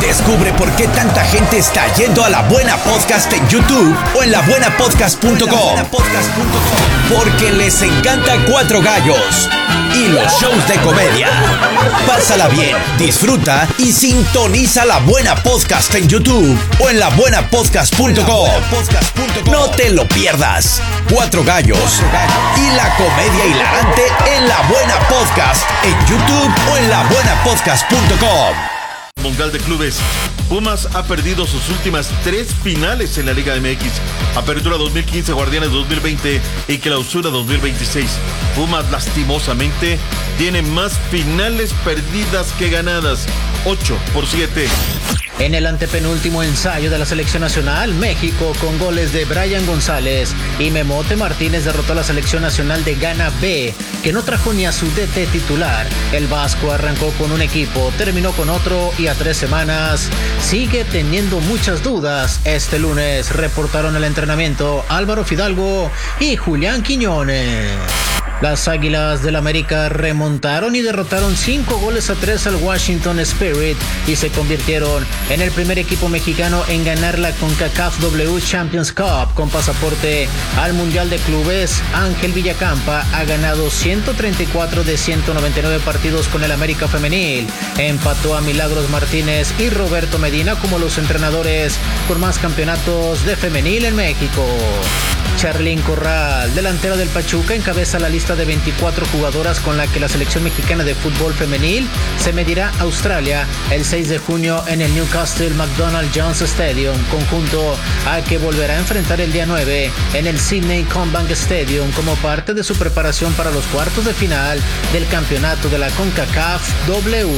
Descubre por qué tanta gente está yendo a La Buena Podcast en YouTube o en labuenapodcast.com. Porque les encanta Cuatro Gallos y los shows de comedia. Pásala bien, disfruta y sintoniza La Buena Podcast en YouTube o en labuenapodcast.com. No te lo pierdas. Cuatro Gallos y la comedia hilarante en La Buena Podcast en YouTube o en labuenapodcast.com. Mundial de Clubes. Pumas ha perdido sus últimas 3 finales en la Liga MX. Apertura 2015, Guardianes 2020 y Clausura 2026. Pumas lastimosamente tiene más finales perdidas que ganadas. 8-7. En el antepenúltimo ensayo de la selección nacional, México, con goles de Brian González y Memote Martínez, derrotó a la selección nacional de Ghana B, que no trajo ni a su DT titular. El vasco arrancó con un equipo, terminó con otro y a 3 semanas sigue teniendo muchas dudas. Este lunes reportaron el entrenamiento Álvaro Fidalgo y Julián Quiñones. Las Águilas del América remontaron y derrotaron 5-3 al Washington Spirit y se convirtieron en el primer equipo mexicano en ganar la CONCACAF W Champions Cup con pasaporte al Mundial de Clubes. Ángel Villacampa ha ganado 134 de 199 partidos con el América Femenil. Empató a Milagros Martínez y Roberto Medina como los entrenadores con más campeonatos de femenil en México. Charlín Corral, delantera del Pachuca, encabeza la lista de 24 jugadoras con la que la selección mexicana de fútbol femenil se medirá a Australia el 6 de junio en el Newcastle McDonald Jones Stadium, conjunto al que volverá a enfrentar el día 9 en el Sydney Combank Stadium como parte de su preparación para los cuartos de final del campeonato de la CONCACAF W.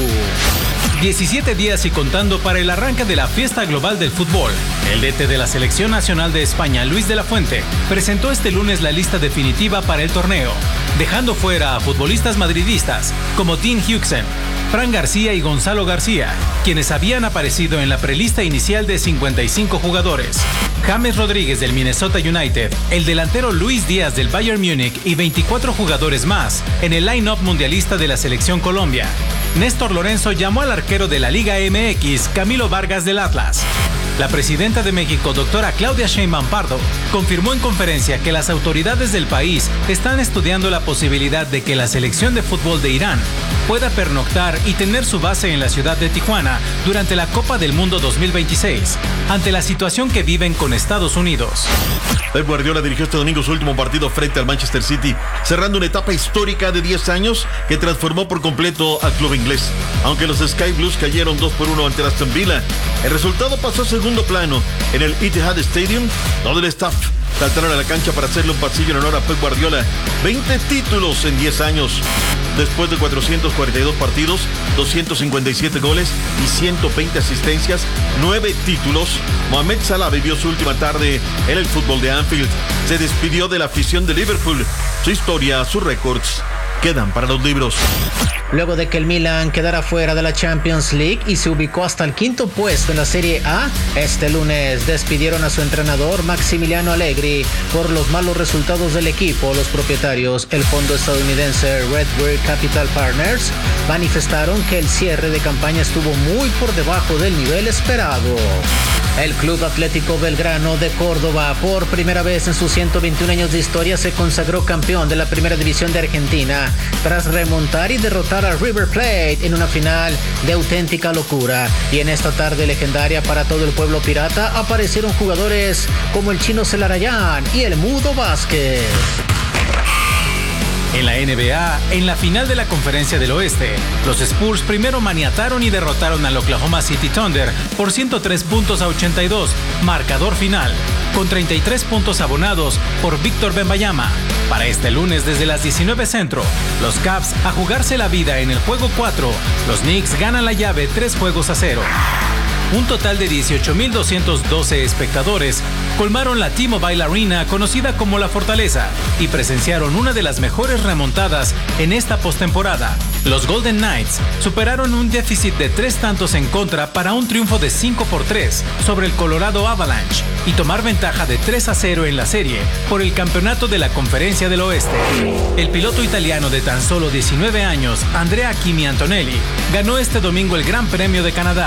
17 días y contando para el arranque de la fiesta global del fútbol. El DT de la Selección Nacional de España, Luis de la Fuente, presentó este lunes la lista definitiva para el torneo, dejando fuera a futbolistas madridistas como Dean Huijsen, Fran García y Gonzalo García, quienes habían aparecido en la prelista inicial de 55 jugadores. James Rodríguez del Minnesota United, el delantero Luis Díaz del Bayern Múnich y 24 jugadores más en el line-up mundialista de la Selección Colombia. Néstor Lorenzo llamó al arquero de la Liga MX, Camilo Vargas del Atlas. La presidenta de México, doctora Claudia Sheinbaum Pardo, confirmó en conferencia que las autoridades del país están estudiando la posibilidad de que la selección de fútbol de Irán pueda pernoctar y tener su base en la ciudad de Tijuana durante la Copa del Mundo 2026, ante la situación que viven con Estados Unidos. Pep Guardiola dirigió este domingo su último partido frente al Manchester City, cerrando una etapa histórica de 10 años que transformó por completo al club inglés. Aunque los Sky Blues cayeron 2-1 ante Aston Villa, el resultado pasó a segundo plano en el Etihad Stadium, donde el staff saltaron a la cancha para hacerle un pasillo en honor a Pep Guardiola. 20 títulos en 10 años. Después de 442 partidos, 257 goles y 120 asistencias, 9 títulos, Mohamed Salah vivió su última tarde en el fútbol de Anfield. Se despidió de la afición de Liverpool. Su historia, sus récords, quedan para los libros. Luego de que el Milan quedara fuera de la Champions League y se ubicó hasta el 5º puesto en la Serie A, este lunes despidieron a su entrenador Maximiliano Allegri por los malos resultados del equipo. Los propietarios, el fondo estadounidense Redbird Capital Partners, manifestaron que el cierre de campaña estuvo muy por debajo del nivel esperado. El Club Atlético Belgrano de Córdoba, por primera vez en sus 121 años de historia, se consagró campeón de la Primera División de Argentina tras remontar y derrotar a River Plate en una final de auténtica locura. Y en esta tarde legendaria para todo el pueblo pirata aparecieron jugadores como el Chino Celarayán y el Mudo Vázquez. En la NBA, en la final de la Conferencia del Oeste, los Spurs primero maniataron y derrotaron al Oklahoma City Thunder por 103-82, marcador final, con 33 puntos abonados por Víctor Wembanyama. Para este lunes desde las 19 centro, los Cavs a jugarse la vida en el juego 4, los Knicks ganan la llave 3-0. Un total de 18,212 espectadores colmaron la T-Mobile Arena, conocida como La Fortaleza, y presenciaron una de las mejores remontadas en esta postemporada. Los Golden Knights superaron un déficit de 3 tantos en contra para un triunfo de 5-3 sobre el Colorado Avalanche y tomar ventaja de 3-0 en la serie por el campeonato de la Conferencia del Oeste. El piloto italiano de tan solo 19 años, Andrea Kimi Antonelli, ganó este domingo el Gran Premio de Canadá.